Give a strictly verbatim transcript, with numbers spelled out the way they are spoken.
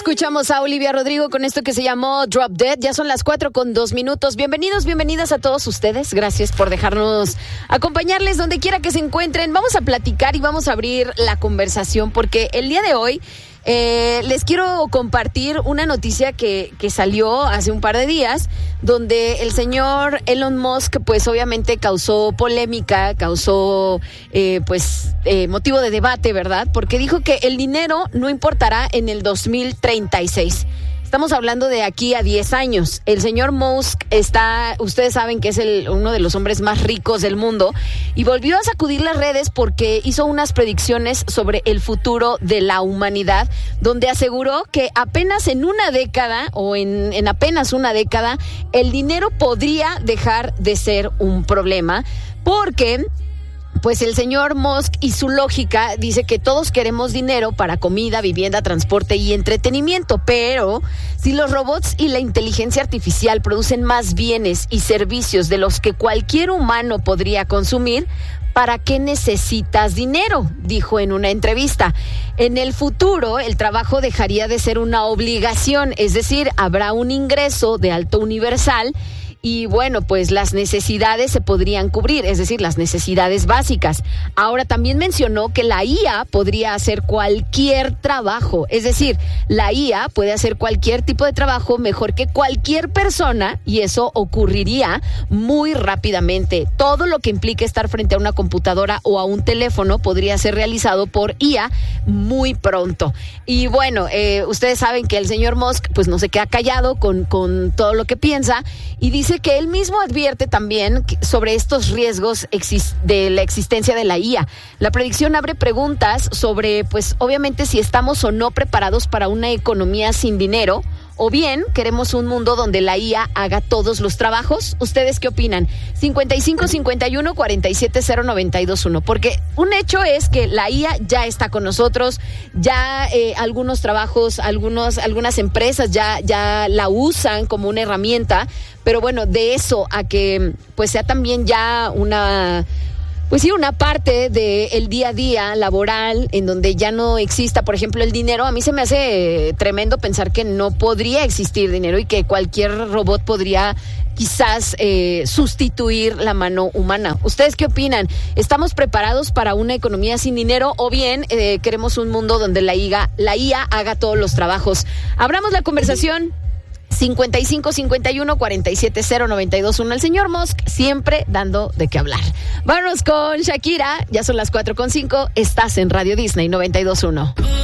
Escuchamos a Olivia Rodrigo con esto que se llamó Drop Dead. Ya son las cuatro con dos minutos. Bienvenidos, bienvenidas a todos ustedes. Gracias por dejarnos acompañarles donde quiera que se encuentren. Vamos a platicar y vamos a abrir la conversación porque el día de hoy eh, les quiero compartir una noticia que, que salió hace un par de días, donde el señor Elon Musk, pues obviamente causó polémica, causó eh, pues eh, motivo de debate, ¿verdad? Porque dijo que el dinero no importará en el dos mil treinta y seis. Estamos hablando de aquí a diez años. El señor Musk está, ustedes saben que es el, uno de los hombres más ricos del mundo, y volvió a sacudir las redes porque hizo unas predicciones sobre el futuro de la humanidad, donde aseguró que apenas en una década o en, en apenas una década el dinero podría dejar de ser un problema, porque pues el señor Musk y su lógica dice que todos queremos dinero para comida, vivienda, transporte y entretenimiento, pero si los robots y la inteligencia artificial producen más bienes y servicios de los que cualquier humano podría consumir, ¿para qué necesitas dinero?, dijo en una entrevista. En el futuro, el trabajo dejaría de ser una obligación, es decir, habrá un ingreso de alto universal. Y bueno, pues las necesidades se podrían cubrir, es decir, las necesidades básicas. Ahora también mencionó que la I A podría hacer cualquier trabajo, es decir, la I A puede hacer cualquier tipo de trabajo mejor que cualquier persona, y eso ocurriría muy rápidamente. Todo lo que implique estar frente a una computadora o a un teléfono podría ser realizado por I A muy pronto. Y bueno, eh, ustedes saben que el señor Musk pues no se queda callado con, con todo lo que piensa, y dice que él mismo advierte también sobre estos riesgos de la existencia de la I A. La predicción abre preguntas sobre, pues obviamente, si estamos o no preparados para una economía sin dinero, o bien queremos un mundo donde la I A haga todos los trabajos. ¿Ustedes qué opinan? cincuenta y cinco cincuenta y uno cuarenta y siete cero noventa y dos uno. Porque un hecho es que la I A ya está con nosotros, ya eh, algunos trabajos, algunos, algunas empresas ya, ya la usan como una herramienta, pero bueno, de eso a que pues sea también ya una... Pues sí, una parte del día a día laboral en donde ya no exista, por ejemplo, el dinero. A mí se me hace tremendo pensar que no podría existir dinero y que cualquier robot podría quizás eh, sustituir la mano humana. ¿Ustedes qué opinan? ¿Estamos preparados para una economía sin dinero o bien eh, queremos un mundo donde la I A, la I A haga todos los trabajos? Abramos la conversación. cincuenta y cinco cincuenta y uno cuarenta y siete cero noventa y dos uno. El señor Musk siempre dando de qué hablar. Vámonos con Shakira. Ya son las cuatro con cinco. Estás en Radio Disney noventa y dos uno.